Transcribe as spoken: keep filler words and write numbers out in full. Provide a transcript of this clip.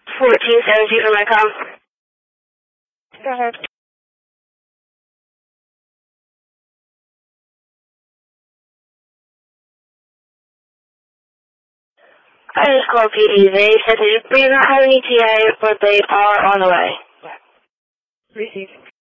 fourteen seventy for my com. Go ahead. I just called P D. They said they do not have any T I, but they are on the way. Receive.